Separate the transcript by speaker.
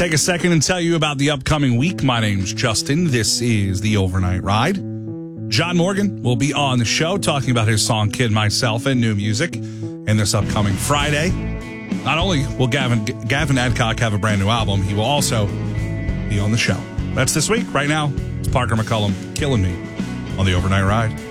Speaker 1: take a second and tell you about the upcoming week. My name's Justin. This is The Overnight Ride. John Morgan will be on the show talking about his song Kid Myself and new music. And this upcoming Friday, not only will Gavin Adcock have a brand new album, he will also be on the show. That's this week. Right now, it's Parker McCullum, Killing Me on The Overnight Ride.